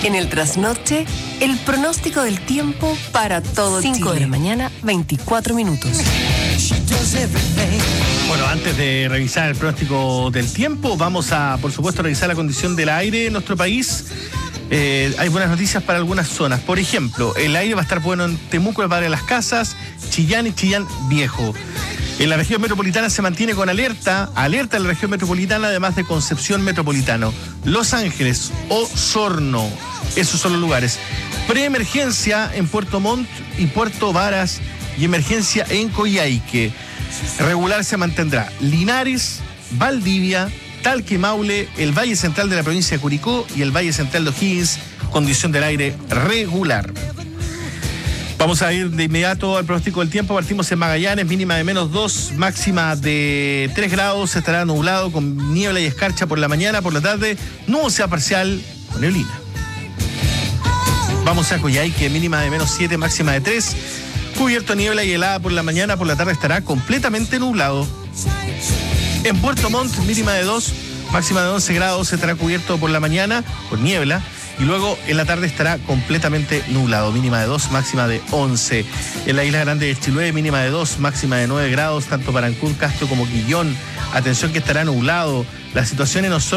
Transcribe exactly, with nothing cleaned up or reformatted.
En el trasnoche, el pronóstico del tiempo para todo Chile. cinco de la mañana, veinticuatro minutos. Bueno, antes de revisar el pronóstico del tiempo, vamos a, por supuesto, revisar la condición del aire en nuestro país. Eh, hay buenas noticias para algunas zonas. Por ejemplo, el aire va a estar bueno en Temuco, el Padre de las Casas, Chillán y Chillán Viejo. En la región metropolitana se mantiene con alerta, alerta en la región metropolitana, además de Concepción Metropolitano, Los Ángeles, Osorno, esos son los lugares. Preemergencia en Puerto Montt y Puerto Varas y emergencia en Coyhaique. Regular se mantendrá Linares, Valdivia, Talca y Maule, el Valle Central de la provincia de Curicó y el Valle Central de O'Higgins, condición del aire regular. Vamos a ir de inmediato al pronóstico del tiempo. Partimos en Magallanes, mínima de menos dos, máxima de tres grados, estará nublado con niebla y escarcha por la mañana, por la tarde, nubosidad parcial con neblina. Vamos a Coyhaique, mínima de menos siete, máxima de tres, cubierto niebla y helada por la mañana, por la tarde estará completamente nublado. En Puerto Montt, mínima de dos, máxima de once grados, estará cubierto por la mañana con niebla. Y luego en la tarde estará completamente nublado, mínima de dos, máxima de once. En la isla grande de Chiloé, mínima de dos, máxima de nueve grados, tanto para Ancún, Castro como Quillón. Atención que estará nublado. La situación en Osorno